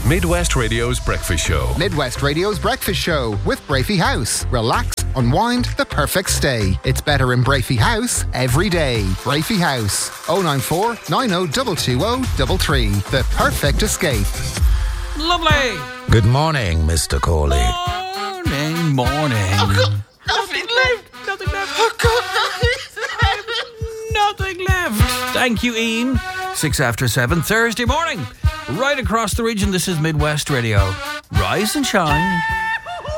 Midwest Radio's Breakfast Show. Midwest Radio's Breakfast Show with Brafey House. Relax, unwind, the perfect stay. It's better in Brafey House every day. Brafey House, 094 90 33. The perfect escape. Lovely. Good morning, Mr. Corley. Morning. I've got nothing left. Nothing left. I've got nothing left. Nothing left. Thank you, Ian. 7:06, Thursday morning. Right across the region, this is Midwest Radio. Rise and shine.